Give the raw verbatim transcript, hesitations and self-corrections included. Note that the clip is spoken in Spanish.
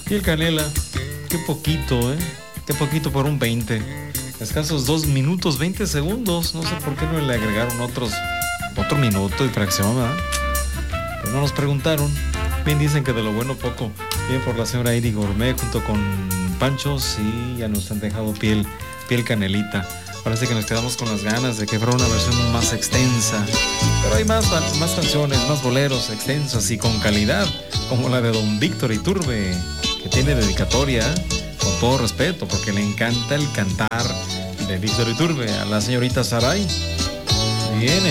Piel Canela, qué poquito, ¿eh? Qué poquito por un veinte. Escasos dos minutos, veinte segundos. No sé por qué no le agregaron otros, otro minuto y fracción, ¿verdad? Pero no nos preguntaron. Bien dicen que de lo bueno poco. Bien por la señora Iri Gourmet junto con Panchos y ya nos han dejado piel, piel canelita. Parece que nos quedamos con las ganas de que fuera una versión más extensa. Pero hay más, más canciones, más boleros extensas y con calidad, como la de Don Víctor Iturbe, que tiene dedicatoria, con todo respeto, porque le encanta el cantar de Víctor Iturbe a la señorita Saray. Viene.